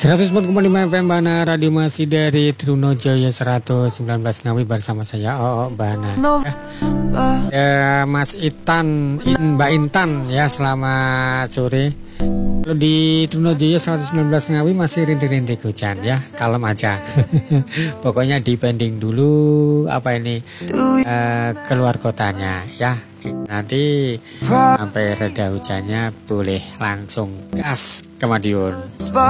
104,5 FM Bana Radio masih dari Trunojoyo 119 Ngawi bersama saya Bana. Mas Mbak Intan ya, selamat sore. Kalau di Trunojoyo 119 Ngawi masih rintik-rintik hujan ya, kalem aja. Pokoknya dipending dulu keluar kotanya ya. Nanti sampai reda hujannya boleh langsung gas ke Madiun.